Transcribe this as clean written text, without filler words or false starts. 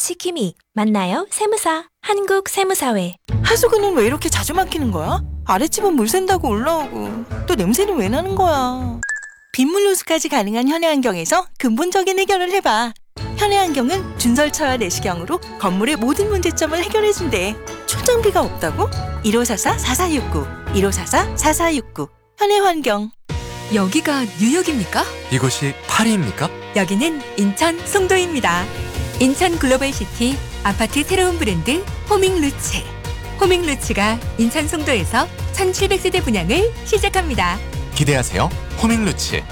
치키미 만나요 세무사 한국세무사회. 하수구는 왜 이렇게 자주 막히는 거야? 아랫집은 물 샌다고 올라오고 또 냄새는 왜 나는 거야? 빗물 누수까지 가능한 현해환경에서 근본적인 해결을 해봐. 현해환경은 준설처와 내시경으로 건물의 모든 문제점을 해결해준대. 출장비가 없다고? 1544-4469 1544-4469 현해환경. 여기가 뉴욕입니까? 이곳이 파리입니까? 여기는 인천 송도입니다. 인천 글로벌시티 아파트 새로운 브랜드 호밍루츠. 호밍루츠가 인천 송도에서 1700세대 분양을 시작합니다. 기대하세요. 호밍루츠.